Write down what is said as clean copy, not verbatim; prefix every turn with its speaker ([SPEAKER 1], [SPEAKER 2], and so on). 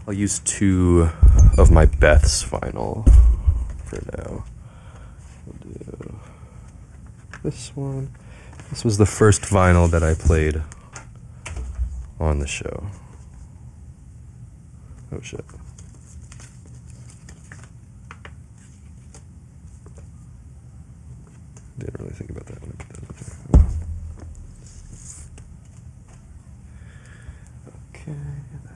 [SPEAKER 1] I'll use 2 of my Beth's vinyl for now. We'll do this one. This was the first vinyl that I played on the show. Oh shit. Didn't really think about that when I put that in there. Okay,